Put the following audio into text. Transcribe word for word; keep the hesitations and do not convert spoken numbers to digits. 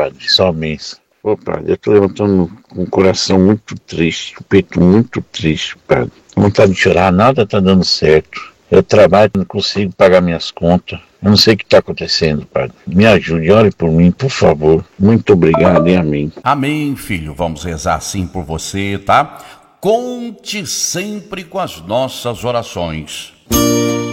padre, só mês. Ô, padre, eu tô levantando com o coração muito triste, o peito muito triste, padre. Vontade de chorar, nada tá dando certo. Eu trabalho, não consigo pagar minhas contas. Eu não sei o que está acontecendo, padre. Me ajude, ore por mim, por favor. Muito obrigado e amém. Amém, filho. Vamos rezar assim por você, tá? Conte sempre com as nossas orações.